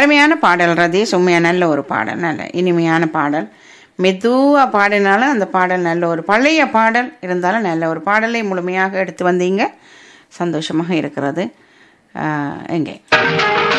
அருமையான பாடல் ரதீஷ், உண்மையா நல்ல ஒரு பாடல், நல்ல இனிமையான பாடல். மெதுவா பாடினாலும் அந்த பாடல் நல்ல ஒரு பழைய பாடல் இருந்தாலும் நல்ல ஒரு பாடலை முழுமையாக எடுத்து வந்தீங்க. சந்தோஷமாக இருக்கிறது. எங்கே